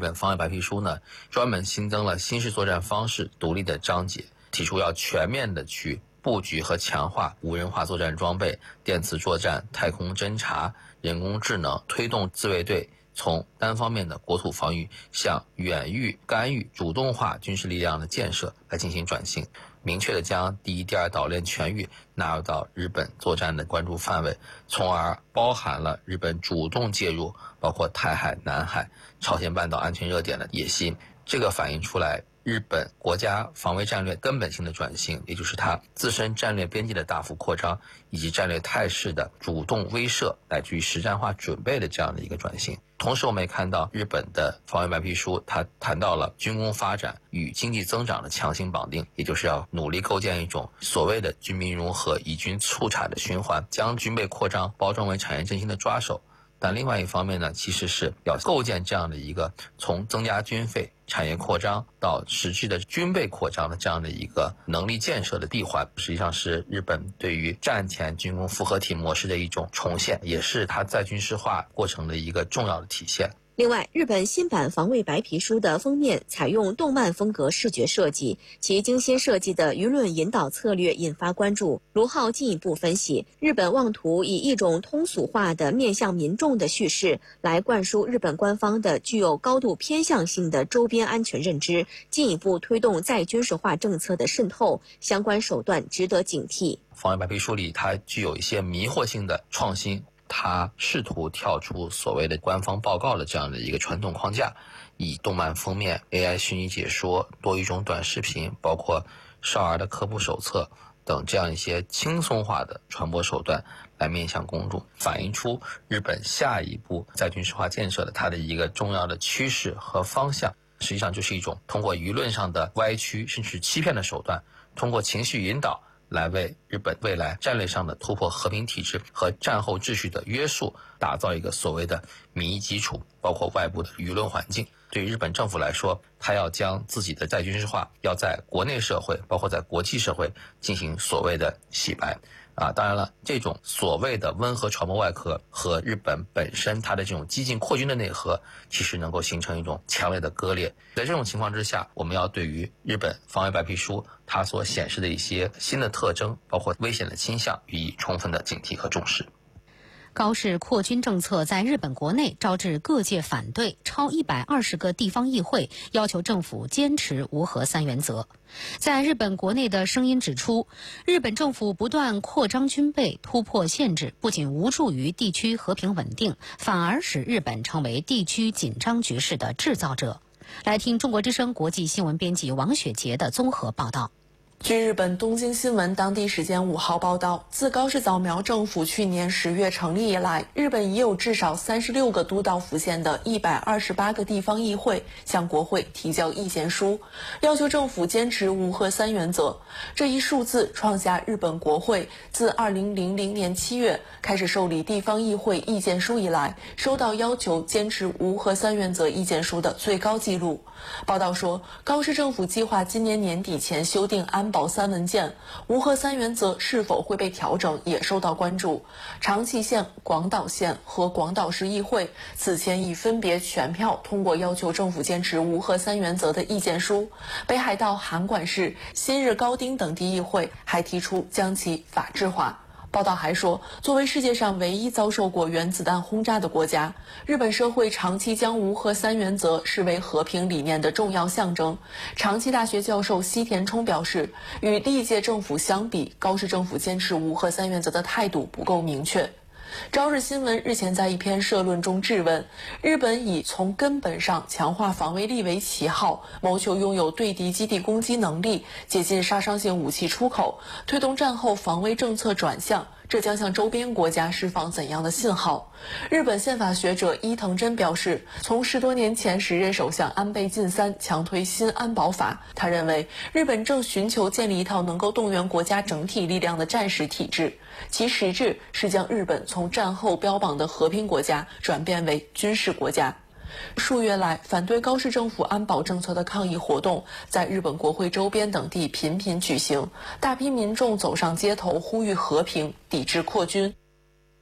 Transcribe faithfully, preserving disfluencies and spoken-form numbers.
本防卫白皮书呢，专门新增了新式作战方式独立的章节，提出要全面的去布局和强化无人化作战装备、电磁作战、太空侦察、人工智能，推动自卫队从单方面的国土防御向远域干预、主动化军事力量的建设来进行转型，明确的将第一、第二岛链全域纳入到日本作战的关注范围，从而包含了日本主动介入包括台海、南海、朝鲜半岛安全热点的野心。这个反映出来日本国家防卫战略根本性的转型，也就是它自身战略边界的大幅扩张，以及战略态势的主动威慑乃至于实战化准备的这样的一个转型。同时我们也看到日本的防卫白皮书，它谈到了军工发展与经济增长的强行绑定，也就是要努力构建一种所谓的军民融合、以军促产的循环，将军备扩张包装为产业振兴的抓手。但另外一方面呢，其实是要构建这样的一个从增加军费、产业扩张到实际的军备扩张的这样的一个能力建设的闭环，实际上是日本对于战前军工复合体模式的一种重现，也是它再军事化过程的一个重要的体现。 另外，日本新版防卫白皮书的封面采用动漫风格视觉设计，其精心设计的舆论引导策略引发关注。卢浩进一步分析，日本妄图以一种通俗化的面向民众的叙事来灌输日本官方的具有高度偏向性的周边安全认知，进一步推动再军事化政策的渗透，相关手段值得警惕。 防卫白皮书里它具有一些迷惑性的创新，他试图跳出所谓的官方报告的这样的一个传统框架，以动漫封面、A I 虚拟解说、多语种短视频，包括少儿的科普手册等这样一些轻松化的传播手段来面向公众，反映出日本下一步在军事化建设的它的一个重要的趋势和方向。实际上就是一种通过舆论上的歪曲甚至欺骗的手段，通过情绪引导来为日本未来战略上的突破和平体制和战后秩序的约束打造一个所谓的民意基础，包括外部的舆论环境。对于日本政府来说，他要将自己的再军事化要在国内社会包括在国际社会进行所谓的洗白啊，当然了，这种所谓的温和传播外壳和日本本身它的这种激进扩军的内核，其实能够形成一种强烈的割裂。在这种情况之下，我们要对于日本防卫白皮书它所显示的一些新的特征，包括危险的倾向，予以充分的警惕和重视。 高市扩军政策在日本国内招致各界反对，超一百二十个地方议会要求政府坚持无核三原则。在日本国内的声音指出，日本政府不断扩张军备、突破限制，不仅无助于地区和平稳定，反而使日本成为地区紧张局势的制造者。来听中国之声国际新闻编辑王雪杰的综合报道。 据日本东京新闻当地时间五号报道，自高市早苗政府去年十月成立以来，日本已有至少三十六个都道府县的一百二十八个地方议会向国会提交意见书，要求政府坚持无核三原则。这一数字创下日本国会自二零零零年七月开始受理地方议会意见书以来，收到要求坚持无核三原则意见书的最高纪录。报道说，高市政府计划今年年底前修订安保三文件，无核三原则是否会被调整也受到关注。长崎县、广岛县和广岛市议会此前已分别全票通过要求政府坚持无核三原则的意见书，北海道函馆市、新日高町等地议会还提出将其法制化。报道还说，作为世界上唯一遭受过原子弹轰炸的国家，日本社会长期将无核三原则视为和平理念的重要象征。长崎大学教授西田冲表示，与历届政府相比，高市政府坚持无核三原则的态度不够明确。朝日新闻日前在一篇社论中质问，日本以从根本上强化防卫力为旗号，谋求拥有对敌基地攻击能力，解禁杀伤性武器出口，推动战后防卫政策转向，这将向周边国家释放怎样的信号？日本宪法学者伊藤真表示，从十多年前时任首相安倍晋三强推新安保法，他认为日本正寻求建立一套能够动员国家整体力量的战时体制，其实质是将日本从战后标榜的和平国家转变为军事国家。数月来，反对高市政府安保政策的抗议活动在日本国会周边等地频频举行，大批民众走上街头呼吁和平，抵制扩军。